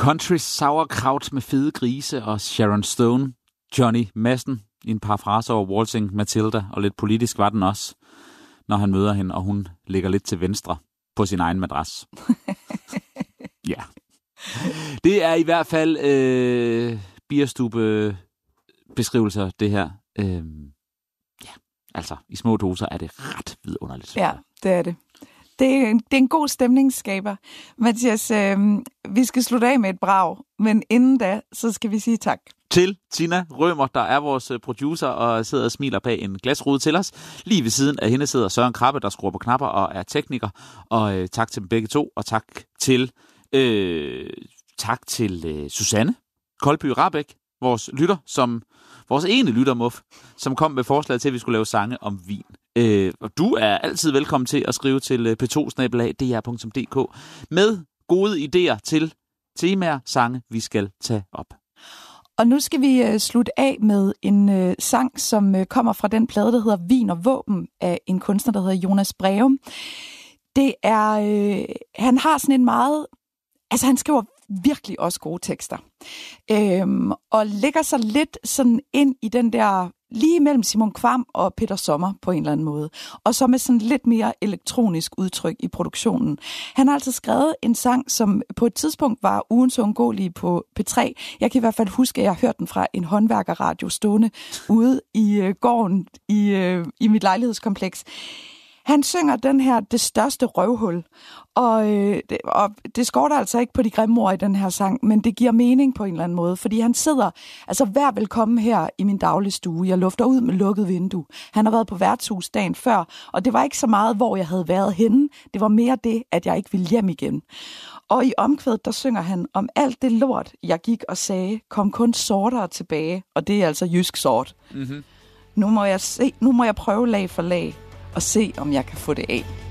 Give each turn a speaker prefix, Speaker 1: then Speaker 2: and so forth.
Speaker 1: Country sauerkraut med fede grise og Sharon Stone, Johnny Madsen i en parafrase over Waltzing Matilda, og lidt politisk var den også, når han møder hende, og hun ligger lidt til venstre på sin egen madras. Ja. Det er i hvert fald bierstube-beskrivelser, det her. Ja, altså i små doser er det ret vidunderligt.
Speaker 2: Ja, det er det. Det er en god stemningsskaber. Mathias, vi skal slutte af med et brag, men inden da, så skal vi sige tak.
Speaker 1: Til Tina Rømer, der er vores producer og sidder og smiler bag en glasrude til os. Lige ved siden af hende sidder Søren Krabbe, der skruer på knapper og er tekniker. Og tak til dem begge to, og tak til Susanne Koldby Rahbek, vores ene lyttermuff, som kom med forslaget til, at vi skulle lave sange om vin. Og du er altid velkommen til at skrive til p2@dr.dk med gode idéer til temaer, sange, vi skal tage op.
Speaker 2: Og nu skal vi slutte af med en sang, som kommer fra den plade, der hedder Vin og Våben, af en kunstner, der hedder Jonas Breum. Det er, han har sådan en meget, altså han skriver virkelig også gode tekster, og lægger sig lidt sådan ind i den der, lige mellem Simon Kvam og Peter Sommer på en eller anden måde, og så med sådan lidt mere elektronisk udtryk i produktionen. Han har altså skrevet en sang, som på et tidspunkt var ugens uundgåelige på P3. Jeg kan i hvert fald huske, at jeg hørte den fra en håndværkerradio stående ude i gården i mit lejlighedskompleks. Han synger den her, det største røvhul, og det skorter altså ikke på de grimme ord i den her sang, men det giver mening på en eller anden måde, fordi han sidder, altså vær velkommen her i min dagligstue, jeg lufter ud med lukket vindue. Han har været på værtshus dagen før, og det var ikke så meget, hvor jeg havde været henne, det var mere det, at jeg ikke ville hjem igen. Og i omkvædet, der synger han om alt det lort, jeg gik og sagde, kom kun sortere tilbage, og det er altså jysk sort. Mm-hmm. Nu må jeg prøve lag for lag, og se, om jeg kan få det af.